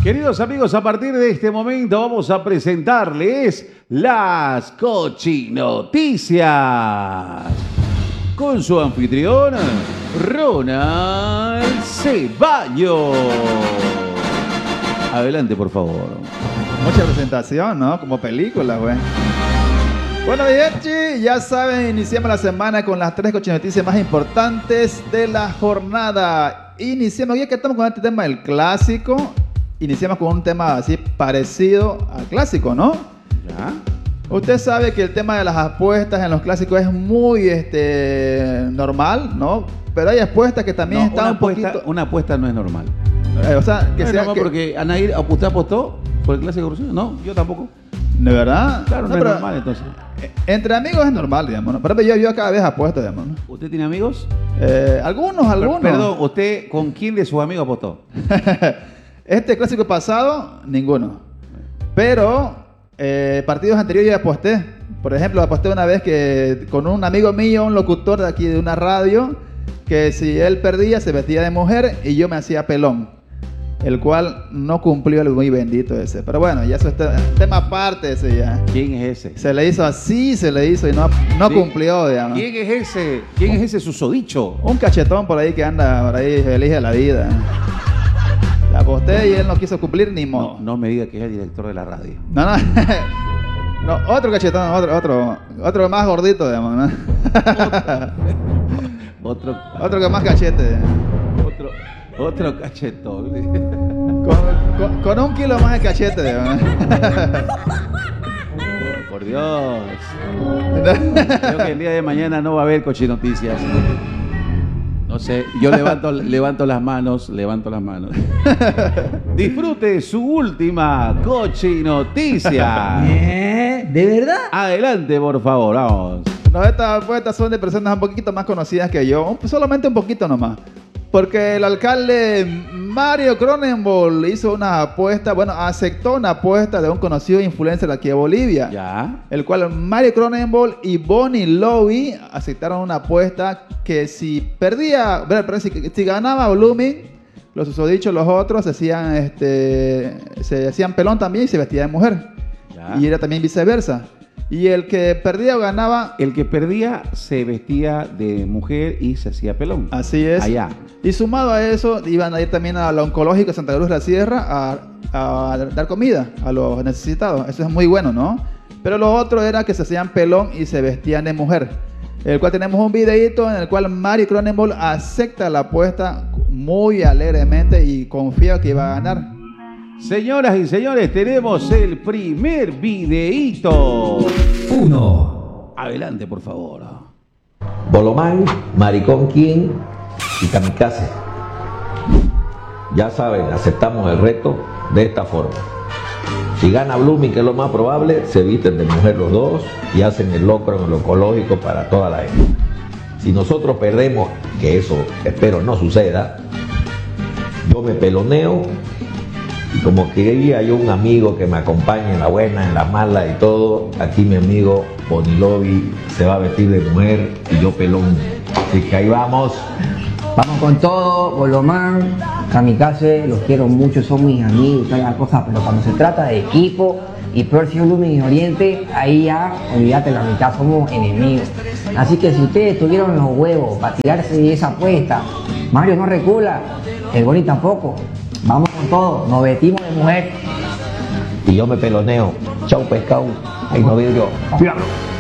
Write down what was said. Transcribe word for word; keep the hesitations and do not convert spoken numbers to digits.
Queridos amigos, a partir de este momento vamos a presentarles las Cochinoticias con su anfitrión Ronald Ceballos. Adelante, por favor. Mucha presentación, ¿no? Como película, güey. Bueno, Yechi, ya saben, iniciamos la semana con las tres cochinoticias más importantes de la jornada. Iniciamos, ya que estamos con este tema del clásico, iniciamos con un tema así parecido al clásico, ¿no? Ya. Usted sabe que el tema de las apuestas en los clásicos es muy este, normal, ¿no? Pero hay apuestas que también No, están una un apuesta, poquito... una apuesta no es normal. Eh, o sea, que No es sea... normal que... porque Anair, ¿usted apostó por el clásico cruceño? No, yo tampoco. ¿De verdad? Claro, no, no es pero, normal entonces. eh, Entre amigos es normal, digamos, ¿no? Por ejemplo, yo, yo cada vez apuesto, digamos, ¿no? ¿Usted tiene amigos? Eh, algunos, algunos. Per- Perdón, ¿usted con quién de sus amigos apostó? Este clásico pasado, ninguno. Pero eh, partidos anteriores yo aposté. Por ejemplo, aposté una vez que con un amigo mío, un locutor de aquí de una radio, que si él perdía se vestía de mujer y yo me hacía pelón. El cual no cumplió el muy bendito ese. Pero bueno, ya eso es te- tema aparte ese ya. ¿Quién es ese? Se le hizo así, se le hizo y no, no Sí. cumplió, digamos. ¿Quién es ese? ¿Quién es ese susodicho? Un cachetón por ahí que anda por ahí feliz de la vida. La aposté y él no quiso cumplir ni modo. No, no me diga que es el director de la radio. No, no. No, otro cachetón, otro, otro, otro más gordito, digamos, ¿no? Otro, Otro que más cachete. otro, otro cachetón. Con, con, con un kilo más de cachete, digamos. Oh, por Dios. Creo que el día de mañana no va a haber Cochinoticias. No sé, yo levanto, levanto las manos, levanto las manos. Disfrute su última Cochinoticia. ¿Eh? ¿De verdad? Adelante, por favor, vamos. No, estas apuestas son de personas un poquito más conocidas que yo, un- solamente un poquito nomás. Porque el alcalde Mario Cronenbol hizo una apuesta, bueno, aceptó una apuesta de un conocido influencer de aquí de Bolivia. Ya. El cual Mario Cronenbol y Bonnie Lowy aceptaron una apuesta que si perdía, bueno, perdón, si, si ganaba Blooming, los susodichos, los otros, se hacían, este, se hacían pelón también y se vestía de mujer. Ya. Y era también viceversa. Y el que perdía o ganaba, El que perdía se vestía de mujer y se hacía pelón. así es. Allá. Y sumado a eso, iban a ir también al oncológico de Santa Cruz de la Sierra a, a dar comida a los necesitados. Eso es muy bueno, ¿no? Pero lo otro era que se hacían pelón y se vestían de mujer. El cual tenemos un videito en el cual Mario Cronenbol acepta la apuesta muy alegremente y confía que iba a ganar. Señoras y señores, tenemos el primer videíto. Uno. Adelante, por favor. Bolomán, Maricón King y Kamikaze. Ya saben, aceptamos el reto de esta forma. Si gana Blooming, que es lo más probable, se visten de mujer los dos y hacen el locro en el oncológico para toda la gente. Si nosotros perdemos, que eso espero no suceda, yo me peloneo y como quería yo un amigo que me acompañe en la buena, en la mala y todo, aquí mi amigo Bonilovi se va a vestir de mujer y yo pelón. Así que ahí vamos. Vamos con todo, Bolomán, Kamikaze, los quiero mucho, son mis amigos, toda la cosa, pero cuando se trata de equipo y peor si Blooming y Oriente, ahí ya, olvídate la mitad, somos enemigos. Así que si ustedes tuvieron los huevos para tirarse de esa apuesta, Mario no recula, el Boni tampoco. Vamos con todo, nos vestimos de mujer. Y yo me peloneo. Chau pescado. Ahí no vidrio. Cuidado.